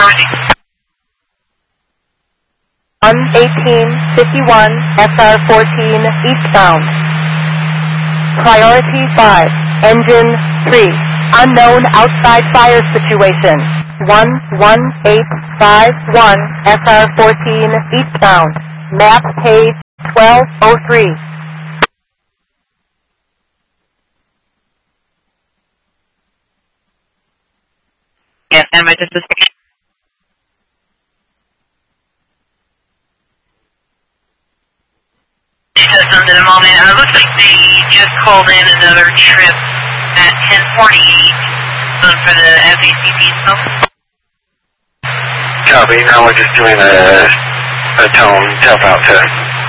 1851 SR14 eastbound. Priority 5, engine 3. Unknown outside fire situation. 11851 SR14 eastbound. Map page 1203. Yes, am I just a second? Just under the moment. Looks like they just called in another trip at 10:48 for the FACP smoke. Copy. Now we're just doing a tone tap out test.